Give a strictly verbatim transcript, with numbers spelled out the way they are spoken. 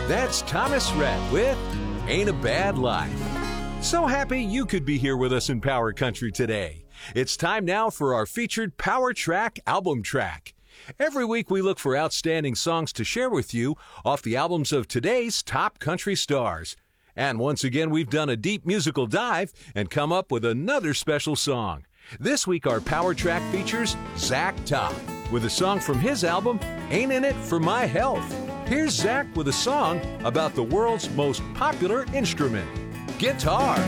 That's Thomas Rhett with Ain't a Bad Life. So happy you could be here with us in Power Country today. It's time now for our featured Power Track album track. Every week we look for outstanding songs to share with you off the albums of today's top country stars. And once again, we've done a deep musical dive and come up with another special song. This week our Power Track features Zach Top with a song from his album, Ain't In It For My Health. Here's Zach with a song about the world's most popular instrument, guitar.